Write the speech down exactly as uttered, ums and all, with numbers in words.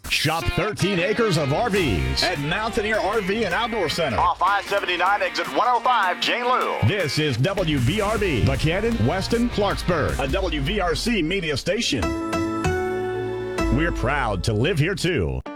Shop thirteen acres of R Vs at Mountaineer R V and Outdoor Center. Off I seventy-nine, exit one oh five, Jane Lou. This is W V R B, Buchanan, Weston, Clarksburg, a W V R C media station. We're proud to live here too.